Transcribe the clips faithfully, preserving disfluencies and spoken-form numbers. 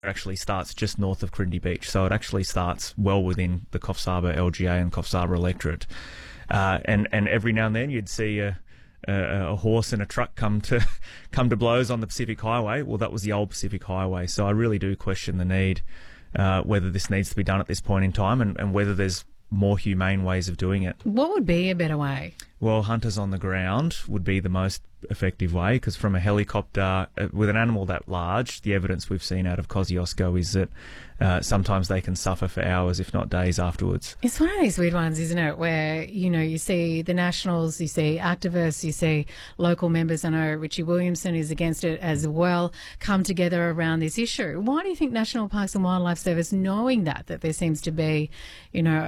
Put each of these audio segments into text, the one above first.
actually starts just north of Corindi Beach, so it actually starts well within the Coffs Harbour L G A and Coffs Harbour electorate. Uh, and and every now and then you'd see a, a, a horse and a truck come to come to blows on the Pacific Highway. Well, that was the old Pacific Highway, so I really do question the need, uh, whether this needs to be done at this point in time, and, and whether there's more humane ways of doing it. What would be a better way? Well, hunters on the ground would be the most effective way, because from a helicopter, uh, with an animal that large, the evidence we've seen out of Kosciuszko is that uh, sometimes they can suffer for hours, if not days afterwards. It's one of these weird ones, isn't it, where, you know, you see the Nationals, you see activists, you see local members, I know Richie Williamson is against it as well, come together around this issue. Why do you think National Parks and Wildlife Service, knowing that, that there seems to be, you know,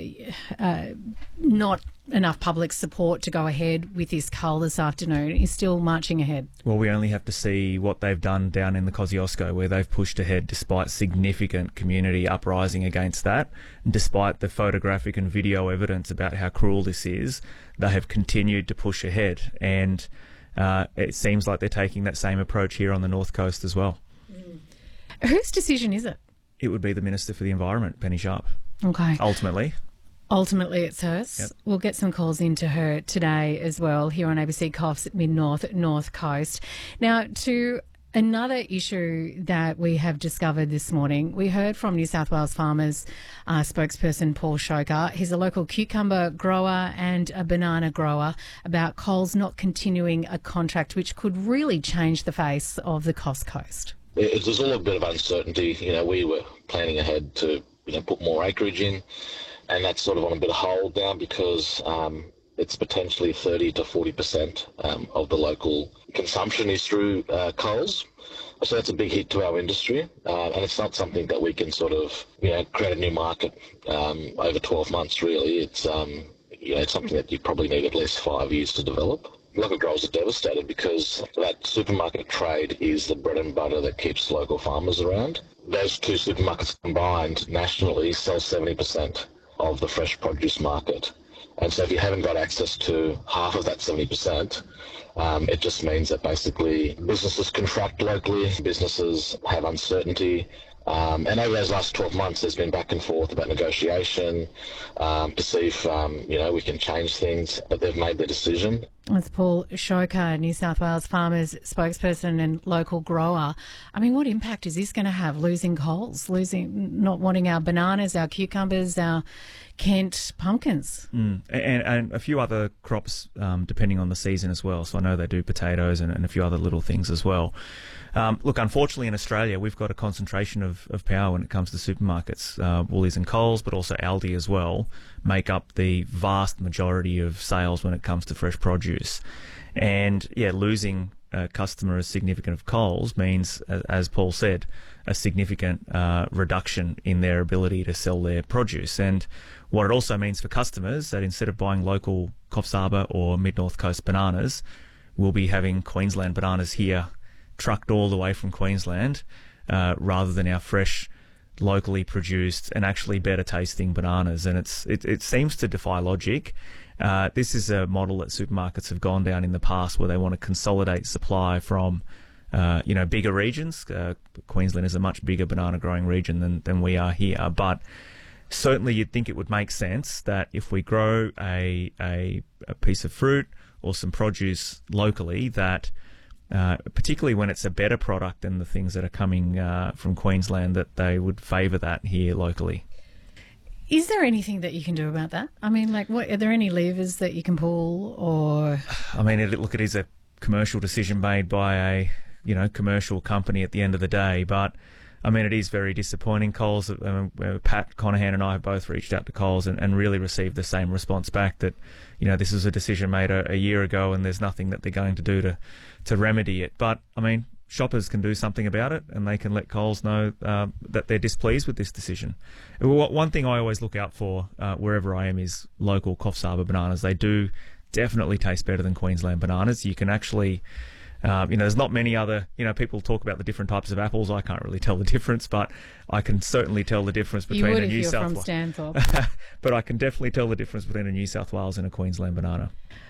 uh, uh, not enough public support to go ahead with this cull this afternoon, is still marching ahead? Well, we only have to see what they've done down in the Kosciuszko, where they've pushed ahead despite significant community uprising against that. And despite the photographic and video evidence about how cruel this is, they have continued to push ahead. And uh, it seems like they're taking that same approach here on the North Coast as well. Mm. Whose decision is it? It would be the Minister for the Environment, Penny Sharp. Okay. Ultimately. Ultimately, it's hers. Yep. We'll get some calls into her today as well here on A B C Coffs at Mid-North, North Coast. Now, to another issue that we have discovered this morning, we heard from New South Wales Farmers uh, spokesperson Paul Shoker. He's a local cucumber grower and a banana grower, about Coles not continuing a contract which could really change the face of the Coffs Coast. It, there's a little bit of uncertainty. You know, we were planning ahead to, you know, put more acreage in, and that's sort of on a bit of hold now, because um, it's potentially thirty to forty percent um, of the local consumption is through uh, Coles. So that's a big hit to our industry, uh, and it's not something that we can sort of, you know, create a new market um, over twelve months, really. It's, um, you know, it's something that you probably need at least five years to develop. Local growers are devastated because that supermarket trade is the bread and butter that keeps local farmers around. Those two supermarkets combined nationally sell seventy percent of the fresh produce market. And so if you haven't got access to half of that seventy percent, um, it just means that basically businesses contract locally, businesses have uncertainty. Um, and over those last twelve months, there's been back and forth about negotiation um, to see if, um, you know, we can change things, but they've made their decision. That's Paul Shoker, New South Wales Farmers spokesperson and local grower. I mean, what impact is this going to have, losing Coles, losing, not wanting our bananas, our cucumbers, our Kent pumpkins? Mm. And, and a few other crops, um, depending on the season as well. So I know they do potatoes and, and a few other little things as well. Um, look, unfortunately in Australia, we've got a concentration of, of power when it comes to supermarkets. Uh, Woolies and Coles, but also Aldi as well, make up the vast majority of sales when it comes to fresh produce. And, yeah, losing a customer as significant of Coles means, as, as Paul said, a significant uh, reduction in their ability to sell their produce. And what it also means for customers, that instead of buying local Coffs Harbour or Mid-North Coast bananas, we'll be having Queensland bananas here trucked all the way from Queensland, uh, rather than our fresh, locally produced and actually better tasting bananas. And it's it, it seems to defy logic. Uh, this is a model that supermarkets have gone down in the past, where they want to consolidate supply from uh, you know, bigger regions. Uh, Queensland is a much bigger banana growing region than, than we are here, but certainly you'd think it would make sense that if we grow a, a, a piece of fruit or some produce locally, that Uh, particularly when it's a better product than the things that are coming uh, from Queensland, that they would favour that here locally. Is there anything that you can do about that? I mean, like, what, are there any levers that you can pull, or? I mean, it, look, it is a commercial decision made by a, you know, commercial company at the end of the day, but I mean, it is very disappointing. Coles, um, uh, Pat Conahan and I have both reached out to Coles and, and really received the same response back, that, you know, this is a decision made a, a year ago and there's nothing that they're going to do to, to remedy it. But, I mean, shoppers can do something about it, and they can let Coles know uh, that they're displeased with this decision. One thing I always look out for uh, wherever I am is local Coffs Harbour bananas. They do definitely taste better than Queensland bananas. You can actually... Um, you know, there's not many other, you know, people talk about the different types of apples. I can't really tell the difference, but I can certainly tell the difference between you would a if New you're South from Wales. Stanthorpe. But I can definitely tell the difference between a New South Wales and a Queensland banana.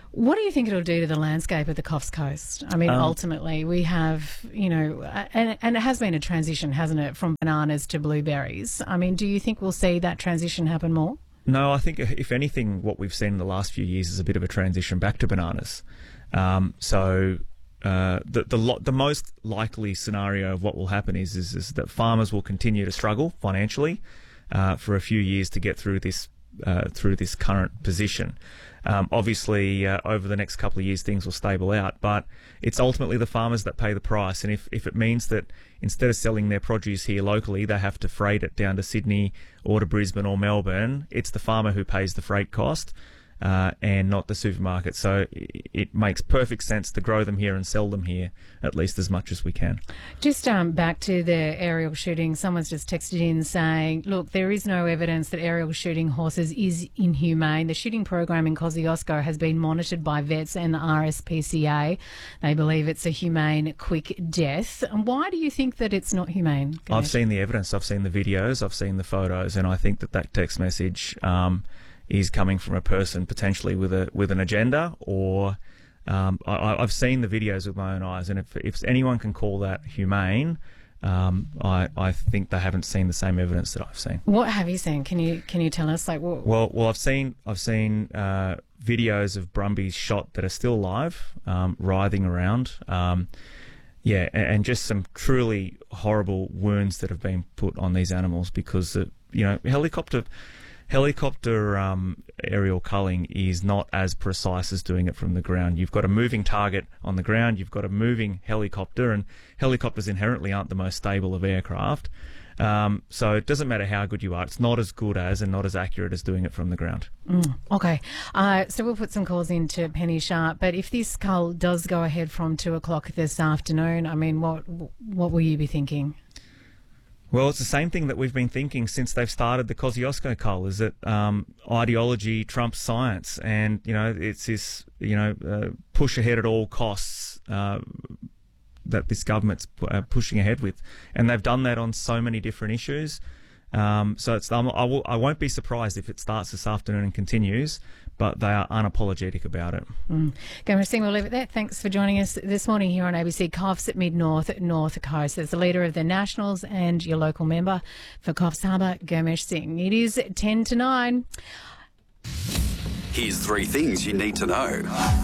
What do you think it'll do to the landscape of the Coffs Coast? I mean, um, ultimately, we have, you know, and, and it has been a transition, hasn't it, from bananas to blueberries. I mean, do you think we'll see that transition happen more? No, I think if anything, what we've seen in the last few years is a bit of a transition back to bananas. Um, so uh, the the, lo- the most likely scenario of what will happen is is, is that farmers will continue to struggle financially uh, for a few years to get through this uh, through this current position. Um, obviously, uh, over the next couple of years, things will stable out, but it's ultimately the farmers that pay the price. And if, if it means that instead of selling their produce here locally, they have to freight it down to Sydney or to Brisbane or Melbourne, it's the farmer who pays the freight cost. Uh, and not the supermarket. So it makes perfect sense to grow them here and sell them here at least as much as we can. Just um, back to the aerial shooting, someone's just texted in saying, look, there is no evidence that aerial shooting horses is inhumane. The shooting program in Kosciuszko has been monitored by vets and the R S P C A. They believe it's a humane, quick death. And why do you think that it's not humane, Ganesh? I've seen the evidence, I've seen the videos, I've seen the photos, and I think that that text message um, is coming from a person potentially with a with an agenda, or um, I, I've seen the videos with my own eyes, and if, if anyone can call that humane, um, I, I think they haven't seen the same evidence that I've seen. What have you seen? Can you can you tell us? Like, what? Well, well, I've seen I've seen uh, videos of brumbies shot that are still alive, um, writhing around. Um, yeah, and, and just some truly horrible wounds that have been put on these animals because the, you know helicopter. Helicopter um, aerial culling is not as precise as doing it from the ground. You've got a moving target on the ground, you've got a moving helicopter, and helicopters inherently aren't the most stable of aircraft. Um, so it doesn't matter how good you are, it's not as good as and not as accurate as doing it from the ground. Mm, okay, uh, so we'll put some calls into Penny Sharp, but if this cull does go ahead from two o'clock this afternoon, I mean, what what will you be thinking? Well, it's the same thing that we've been thinking since they've started the Kosciuszko cull, is that um, ideology trumps science, and you know it's this you know uh, push ahead at all costs uh, that this government's pu- uh, pushing ahead with, and they've done that on so many different issues. Um, so it's um, I, will, I won't be surprised if it starts this afternoon and continues, but they are unapologetic about it. Mm. Ganesh Singh, we'll leave it there. Thanks for joining us this morning here on A B C Coffs at Mid-North, North Coast. As the leader of the Nationals and your local member for Coffs Harbour, Ganesh Singh. It is ten to nine. Here's three things you need to know.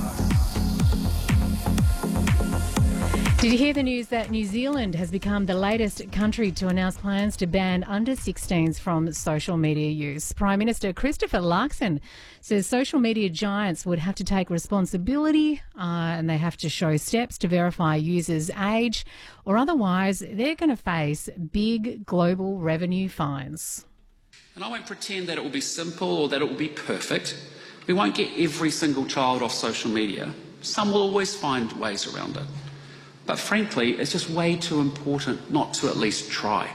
Did you hear the news that New Zealand has become the latest country to announce plans to ban under sixteens from social media use? Prime Minister Christopher Luxon says social media giants would have to take responsibility uh, and they have to show steps to verify users' age, or otherwise they're going to face big global revenue fines. And I won't pretend that it will be simple or that it will be perfect. We won't get every single child off social media. Some will always find ways around it. But frankly, it's just way too important not to at least try.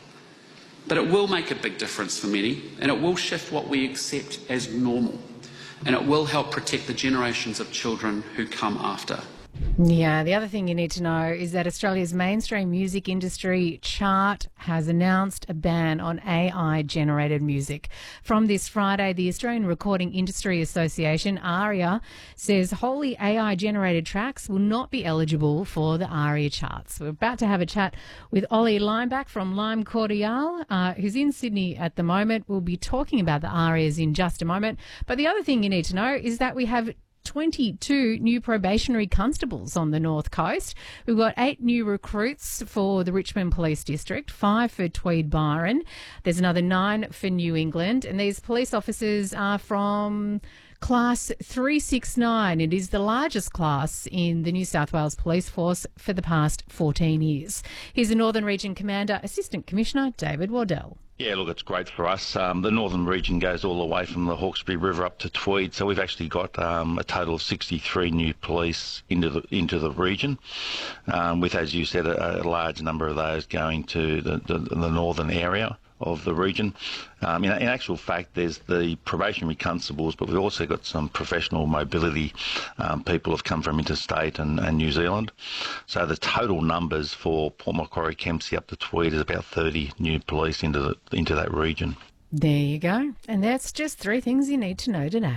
But it will make a big difference for many, and it will shift what we accept as normal, and it will help protect the generations of children who come after. Yeah, the other thing you need to know is that Australia's mainstream music industry chart has announced a ban on A I-generated music. From this Friday, the Australian Recording Industry Association, ARIA, says wholly A I-generated tracks will not be eligible for the ARIA charts. We're about to have a chat with Ollie Limeback from Lime Cordial, uh, who's in Sydney at the moment. We'll be talking about the ARIAs in just a moment. But the other thing you need to know is that we have twenty-two new probationary constables on the North Coast. We've got eight new recruits for the Richmond Police District, five for Tweed Byron. There's another nine for New England, and these police officers are from Class three sixty-nine. It is the largest class in the New South Wales Police Force for the past fourteen years. Here's the Northern Region Commander, Assistant Commissioner David Waddell. Yeah, look, it's great for us. Um, the northern region goes all the way from the Hawkesbury River up to Tweed, so we've actually got um, a total of sixty-three new police into the into the region, um, with, as you said, a, a large number of those going to the, the, the northern area of the region. Um, in, in actual fact, there's the probationary constables, but we've also got some professional mobility um, people have come from interstate and, and New Zealand. So the total numbers for Port Macquarie, Kempsey up to Tweed is about thirty new police into the, into that region. There you go. And that's just three things you need to know today.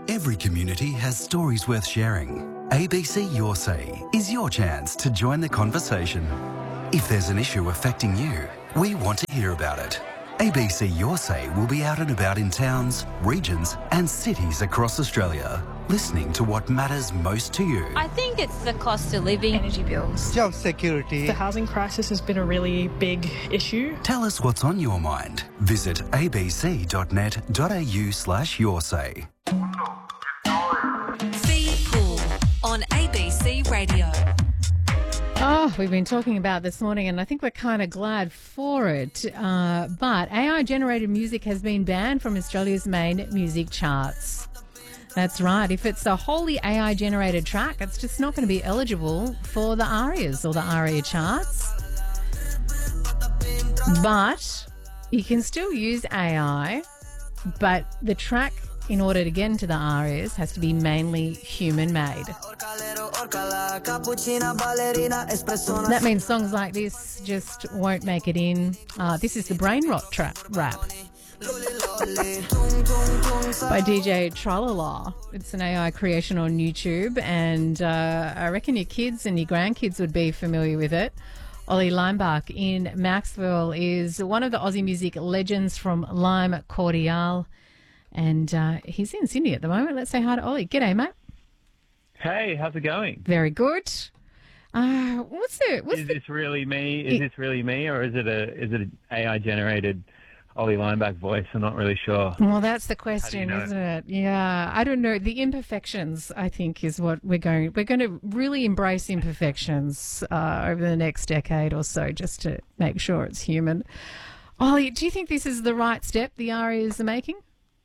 Every community has stories worth sharing. A B C Your Say is your chance to join the conversation. If there's an issue affecting you, we want to hear about it. A B C Your Say will be out and about in towns, regions and cities across Australia, listening to what matters most to you. I think it's the cost of living. Energy bills. Job security. The housing crisis has been a really big issue. Tell us what's on your mind. Visit abc.net.au slash your say. Feed Pool on A B C Radio. Oh, we've been talking about this morning, and I think we're kind of glad for it. Uh, but A I-generated music has been banned from Australia's main music charts. That's right. If it's a wholly A I-generated track, it's just not going to be eligible for the ARIAs or the ARIA charts. But you can still use A I, but the track, in order to get into the ARIAs, has to be mainly human-made. That means songs like this just won't make it in. Uh, this is the Brain Rot trap rap by D J Tralala. It's an A I creation on YouTube, and uh, I reckon your kids and your grandkids would be familiar with it. Ollie Leimbach in Maxwell is one of the Aussie music legends from Lime Cordial, and uh, he's in Sydney at the moment. Let's say hi to Ollie. G'day, mate. Hey, how's it going? Very good. Uh, what's it? What's is the... this really me? Is this really me, or is it a is it an A I generated Ollie Leimbach voice? I'm not really sure. Well, that's the question, you know? isn't it? Yeah, I don't know. The imperfections, I think, is what we're going. We're going to really embrace imperfections uh, over the next decade or so, just to make sure it's human. Ollie, do you think this is the right step the ARIAs are making?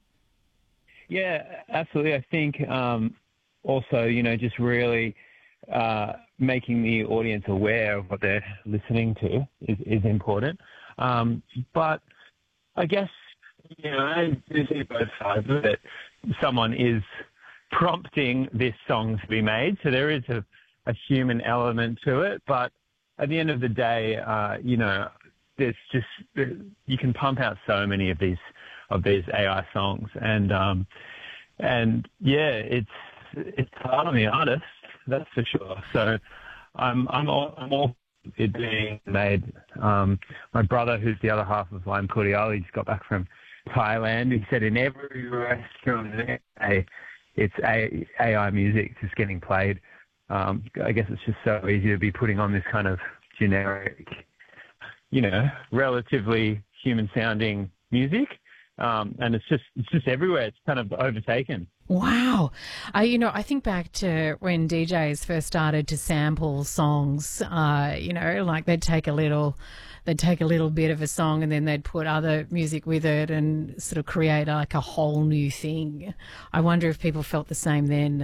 Yeah, absolutely. I think um, also, you know, just really uh, making the audience aware of what they're listening to is, is important. Um, but I guess, you know, I do see both sides of it. Someone is prompting this song to be made, so there is a, a human element to it. But at the end of the day, uh, you know, there's just you can pump out so many of these of these A I songs, and um, and yeah, it's it's hard on the artist, that's for sure. So I'm I'm all, I'm all it being made. Um, my brother, who's the other half of Lime Cordial, he just got back from Thailand. He said in every restaurant there, it's A I music just getting played. Um, I guess it's just so easy to be putting on this kind of generic, you know, relatively human-sounding music, um, and it's just it's just everywhere. It's kind of overtaken. Wow. Uh, you know, I think back to when D Js first started to sample songs, uh, you know, like they'd take a little, they'd take a little bit of a song and then they'd put other music with it and sort of create like a whole new thing. I wonder if people felt the same then.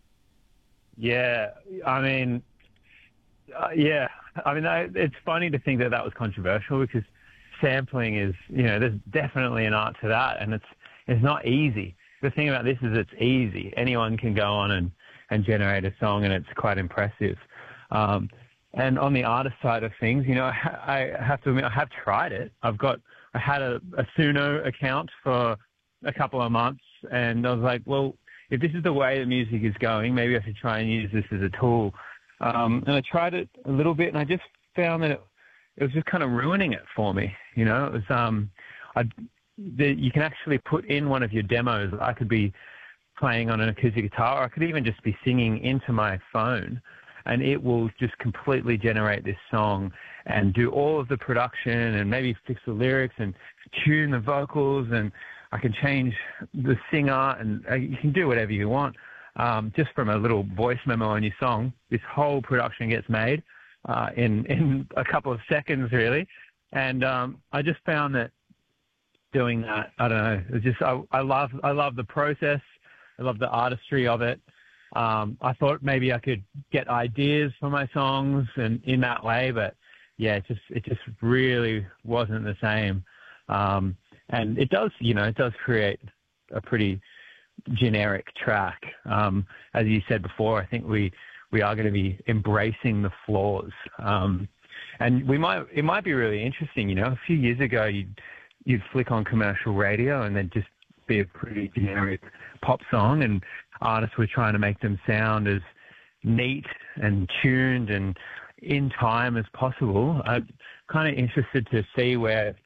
Yeah, I mean, uh, yeah, I mean, I, it's funny to think that that was controversial because sampling is, you know, there's definitely an art to that, and it's it's not easy. The thing about this is it's easy. Anyone can go on and, and generate a song, and it's quite impressive. Um, and on the artist side of things, you know, I, I have to admit, I have tried it. I've got, I had a, a Suno account for a couple of months, and I was like, well, if this is the way the music is going, maybe I should try and use this as a tool. Um, and I tried it a little bit, and I just found that it, it was just kind of ruining it for me. You know, it was, um, I, the, you can actually put in one of your demos. I could be playing on an acoustic guitar, or I could even just be singing into my phone, and it will just completely generate this song and do all of the production and maybe fix the lyrics and tune the vocals, and I can change the singer, and uh, you can do whatever you want. Um, just from a little voice memo on your song, this whole production gets made uh, in, in a couple of seconds, really. And um, I just found that doing that, I don't know, it's just I, I love I love the process. I love the artistry of it. Um, I thought maybe I could get ideas for my songs and in that way, but yeah, it just it just really wasn't the same. Um, and it does, you know, it does create a pretty generic track. Um, as you said before, I think we we are going to be embracing the flaws. Um, and we might it might be really interesting. You know, a few years ago, you'd you'd flick on commercial radio and there'd just be a pretty generic pop song, and artists were trying to make them sound as neat and tuned and in time as possible. I'm kind of interested to see where